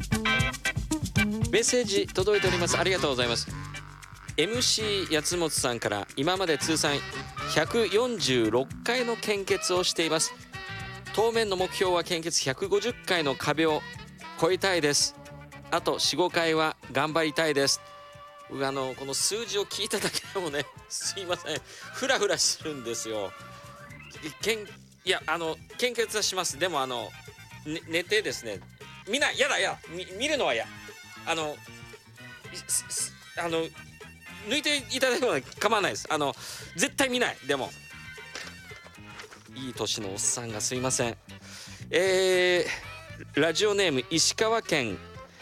メッセージ届いております。ありがとうございます。 MC 八本さんから、今まで通算146回の献血をしています。当面の目標は献血150回の壁を超えたいです。あと 4,5 回は頑張りたいです。この数字を聞いただけでもね、すいません、フラフラするんですよ。献血はします。でも寝てですね、見るのは嫌。抜いていただくのは構わないです。絶対見ない。でもいい年のおっさんがすいません。ラジオネーム石川県、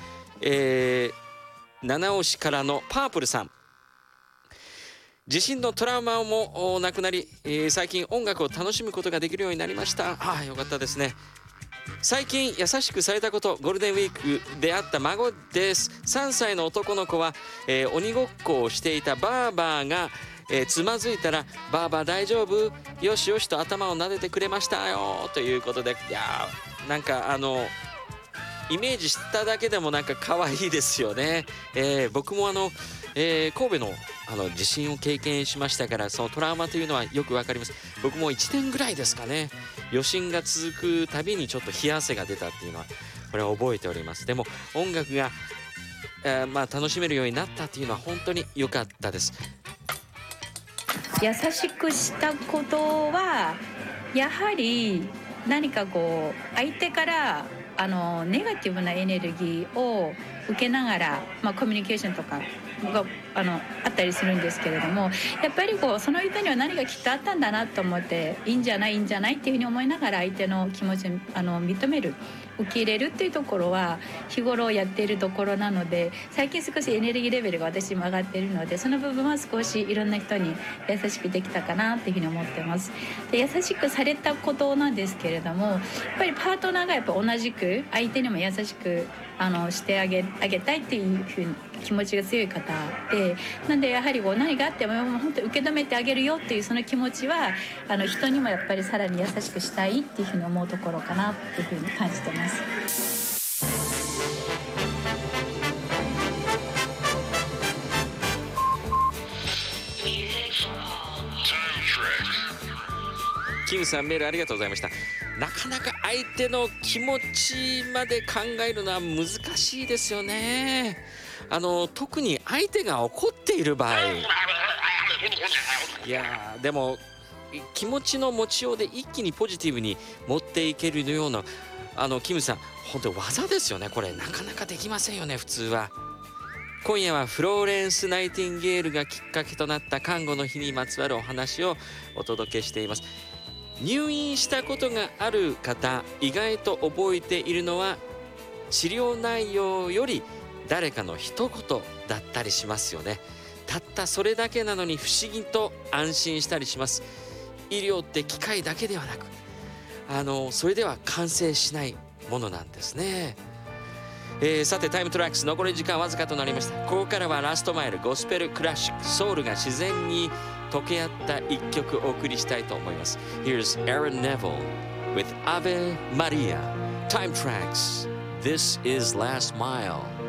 七尾市からのパープルさん。地震のトラウマもなくなり、最近音楽を楽しむことができるようになりました。よかったですね。最近優しくされたこと、ゴールデンウィークで会った孫です。3歳の男の子は、鬼ごっこをしていたバーバーが、つまずいたら、バーバー大丈夫？よしよしと頭を撫でてくれましたよということで、なんかイメージしただけでもなんか可愛いですよね。僕も神戸の地震を経験しましたから、そのトラウマというのはよくわかります。僕も1年ぐらいですかね、余震が続くたびにちょっと冷や汗が出たっていうのは、これは覚えております。でも音楽が、楽しめるようになったっていうのは本当に良かったです。 優しくしたことはやはり何か相手からネガティブなエネルギーを受けながら、コミュニケーションとかがあったりするんですけれども、やっぱりその人には何がきっとあったんだなと思って、いいんじゃないっていうふうに思いながら相手の気持ちを認める、受け入れるっていうところは日頃やっているところなので、最近少しエネルギーレベルが私も上がっているので、その部分は少しいろんな人に優しくできたかなっていうふうに思ってます。で、優しくされたことなんですけれども、やっぱりパートナーがやっぱ同じく相手にも優しくしてあげたいっていうふうに気持ちが強い方で、なんでやはり何があっても本当に受け止めてあげるよっていうその気持ちは人にもやっぱりさらに優しくしたいっていうふうに思うところかなっていうふうに感じてます。 キムさん、メールありがとうございました。なかなか相手の気持ちまで考えるのは難しいですよね。特に相手が怒っている場合、でも気持ちの持ちようで一気にポジティブに持っていけるようなキムさん、本当に技ですよね。これなかなかできませんよね、普通は。今夜はフローレンス・ナイティンゲールがきっかけとなった看護の日にまつわるお話をお届けしています。入院したことがある方、意外と覚えているのは治療内容より誰かの一言だったりしますよね。たったそれだけなのに不思議と安心したりします。医療って機械だけではなく、それでは完成しないものなんですね。さて、タイムトラックス、残り時間わずかとなりました。ここからはラストマイル、ゴスペルクラシック、ソウルが自然に溶け合った一曲お送りしたいと思います。 Here's Aaron Neville with Ave Maria. Time Tracks, This is Last Mile.